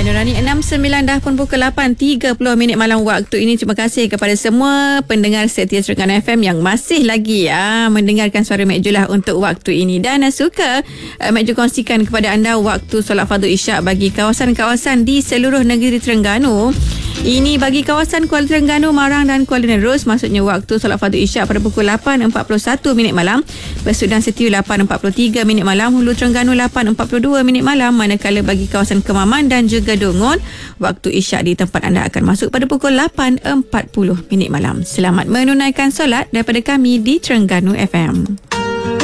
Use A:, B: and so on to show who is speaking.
A: Nurani 69 dah pun pukul 8.30 malam waktu ini. Terima kasih kepada semua pendengar setia Terengganu FM yang masih lagi mendengarkan suara Mek Julah untuk waktu ini. Dan suka Mek Ju kongsikan kepada anda waktu solat fardu isyak bagi kawasan-kawasan di seluruh negeri Terengganu. Ini bagi kawasan Kuala Terengganu, Marang dan Kuala Nerus. Maksudnya waktu solat fardu isyak pada pukul 8.41 malam. Besudan Setiu 8.43 malam. Hulu Terengganu 8.42 malam. Manakala bagi kawasan Kemaman dan juga Dungun, waktu isyak di tempat anda akan masuk pada pukul 8.40 malam. Selamat menunaikan solat daripada kami di Terengganu FM.